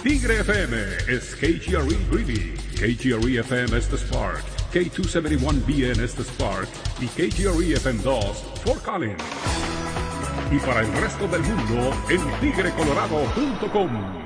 Tigre FM is KGRE Greeley, KGRE FM es The Spark, K271BN es The Spark y KGRE FM2 Fort Collins. Y para el resto del mundo en tigrecolorado.com.